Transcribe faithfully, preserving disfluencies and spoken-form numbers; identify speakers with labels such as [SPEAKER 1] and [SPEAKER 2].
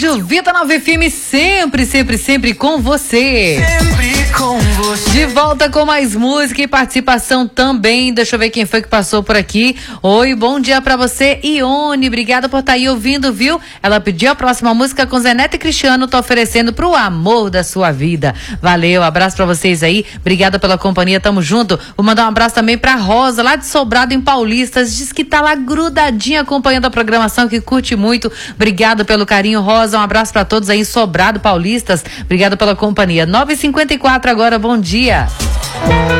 [SPEAKER 1] Rádio Vida Nova F M, sempre, sempre, sempre com você.
[SPEAKER 2] Sempre com você.
[SPEAKER 1] De volta com mais música e participação também. Deixa eu ver quem foi que passou por aqui. Oi, bom dia pra você, Ione. Obrigada por estar aí ouvindo, viu? Ela pediu a próxima música com Zé Neto e Cristiano. Tô oferecendo pro amor da sua vida. Valeu, abraço pra vocês aí. Obrigada pela companhia, tamo junto. Vou mandar um abraço também pra Rosa, lá de Sobrado, em Paulistas. Diz que tá lá grudadinha acompanhando a programação, que curte muito. Obrigado pelo carinho, Rosa. Um abraço pra todos aí em Sobrado, Paulistas. Obrigado pela companhia. nove e cinquenta e quatro agora, bom dia.